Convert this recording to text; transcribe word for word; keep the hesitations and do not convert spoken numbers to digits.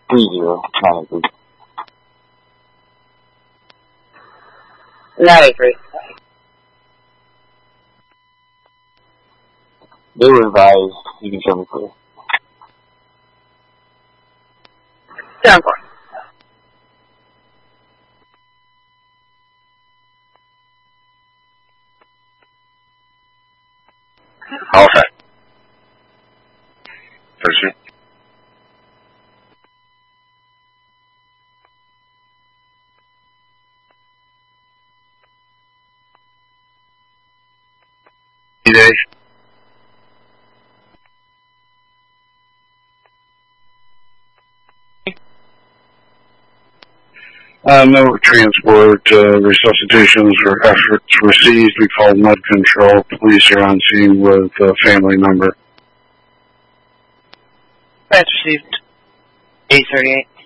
three zero nine three. nine eight three. They were advised. You can show me clear. Down four. All set. Pursue. Days. Uh, no transport, uh, resuscitations or efforts were seized. We called mud control. Police are on scene with a family member. That's received. eight thirty-eight.